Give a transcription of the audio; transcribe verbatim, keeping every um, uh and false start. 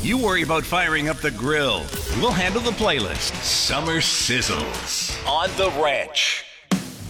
You worry about firing up the grill. We'll handle the playlist. Summer Sizzles on The Ranch.